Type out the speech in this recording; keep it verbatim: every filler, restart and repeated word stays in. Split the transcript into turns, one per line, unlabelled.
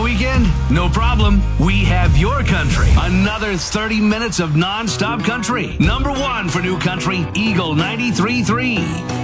weekend? No problem. We have your country. Another thirty minutes of non-stop country. Number one for new country, Eagle ninety-three point three.